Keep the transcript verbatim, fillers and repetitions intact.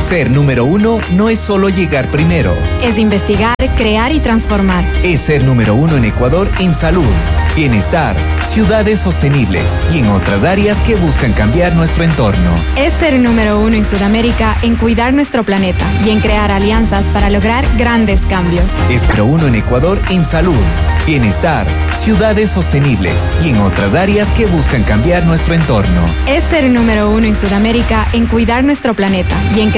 Ser número uno no es solo llegar primero. Es investigar, crear y transformar. Es ser número uno en Ecuador en salud, bienestar, ciudades sostenibles y en otras áreas que buscan cambiar nuestro entorno. Es ser número uno en Sudamérica en cuidar nuestro planeta y en crear alianzas para lograr grandes cambios. Es número uno en Ecuador en salud, bienestar, ciudades sostenibles y en otras áreas que buscan cambiar nuestro entorno. Es ser número uno en Sudamérica en cuidar nuestro planeta y en